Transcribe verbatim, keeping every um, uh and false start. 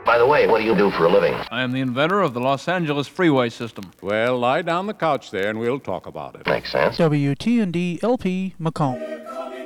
By the way, what do you do for a living? I am the inventor of the Los Angeles freeway system. Well, lie down the couch there and we'll talk about it. Makes sense. W T N D L P Macomb.